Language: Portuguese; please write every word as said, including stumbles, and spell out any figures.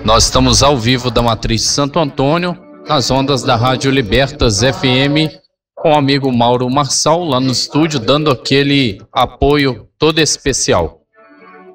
Nós estamos ao vivo da Matriz Santo Antônio, nas ondas da Rádio Libertas F M, com o amigo Mauro Marçal lá no estúdio, dando aquele apoio todo especial.